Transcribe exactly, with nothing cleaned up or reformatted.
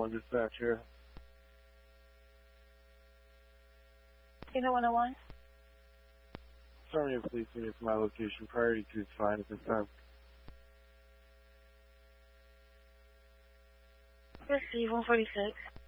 one dispatch here. Taylor one oh one. Sorry, a police unit to my location. Priority two is fine at this time. Receive one forty-six.